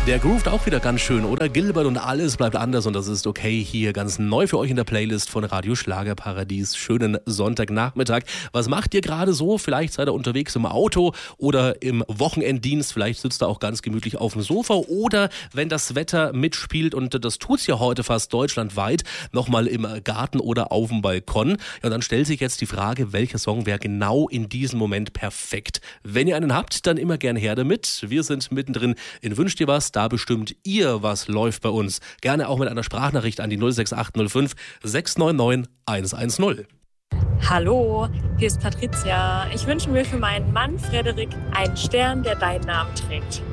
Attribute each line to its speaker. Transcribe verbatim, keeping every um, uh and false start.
Speaker 1: Der groovt auch wieder ganz schön, oder? Gilbert und alles bleibt anders und das ist okay hier ganz neu für euch in der Playlist von Radio Schlagerparadies. Schönen Sonntagnachmittag. Was macht ihr gerade so? Vielleicht seid ihr unterwegs im Auto oder im Wochenenddienst. Vielleicht sitzt ihr auch ganz gemütlich auf dem Sofa oder wenn das Wetter mitspielt und das tut's ja heute fast deutschlandweit, nochmal im Garten oder auf dem Balkon. Ja, und dann stellt sich jetzt die Frage, welcher Song wäre genau in diesem Moment perfekt? Wenn ihr einen habt, dann immer gern her damit. Wir sind mittendrin in Wünsch dir was. Da bestimmt ihr, was läuft bei uns. Gerne auch mit einer Sprachnachricht an die null sechs acht null fünf sechs neun neun eins eins null.
Speaker 2: Hallo, hier ist Patricia. Ich wünsche mir für meinen Mann Frederik einen Stern, der deinen Namen trägt.